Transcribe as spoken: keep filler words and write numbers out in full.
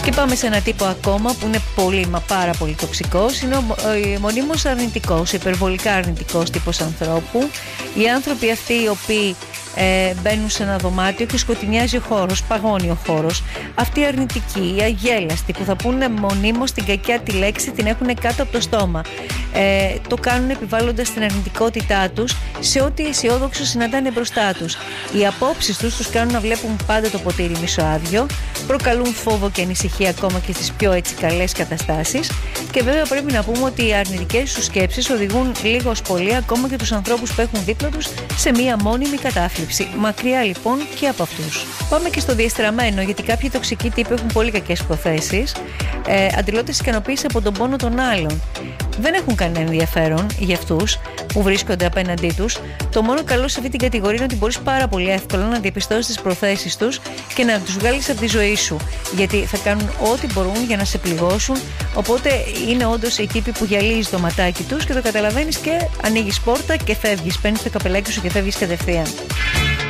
Και πάμε σε ένα τύπο ακόμα που είναι πολύ μα πάρα πολύ τοξικός. Είναι ο μονίμως αρνητικός, υπερβολικά αρνητικός τύπος ανθρώπου. Οι άνθρωποι αυτοί οι οποίοι ε, μπαίνουν σε ένα δωμάτιο και σκοτεινιάζει ο χώρος, παγώνει ο χώρος. Αυτοί οι αρνητικοί, οι αγέλαστοι που θα πούνε μονίμως την κακιά τη λέξη, την έχουν κάτω από το στόμα. Ε, το κάνουν επιβάλλοντας την αρνητικότητά τους σε ό,τι αισιόδοξο συναντάνε μπροστά τους. Οι απόψεις τους τους κάνουν να βλέπουν πάντα το ποτήρι μισοάδιο, προκαλούν φόβο και ανησυχία ακόμα και στις πιο έτσι καλές καταστάσεις. Και βέβαια πρέπει να πούμε ότι οι αρνητικές τους σκέψεις οδηγούν λίγο ως πολύ ακόμα και τους ανθρώπους που έχουν δίπλα τους σε μία μόνιμη κατάθλιψη. Μακριά λοιπόν και από αυτούς. Πάμε και στο διεστραμμένο, γιατί κάποιοι τοξικοί τύποι έχουν πολύ κακές προθέσεις. Ε, αντιλώτες ικανοποίηση από τον πόνο των άλλων. Δεν έχουν κανένα ενδιαφέρον για αυτούς που βρίσκονται απέναντί τους. Το μόνο καλό σε αυτή την κατηγορία είναι ότι μπορείς πάρα πολύ εύκολα να διαπιστώσεις τις προθέσεις τους και να τους βγάλεις από τη ζωή σου. Γιατί θα κάνουν ό,τι μπορούν για να σε πληγώσουν. Οπότε είναι όντως οι τύποι που γυαλίζει το ματάκι τους και το καταλαβαίνεις και ανοίγεις πόρτα και φεύγεις. Παίρνεις το καπελάκι σου και φεύγεις κατευθείαν.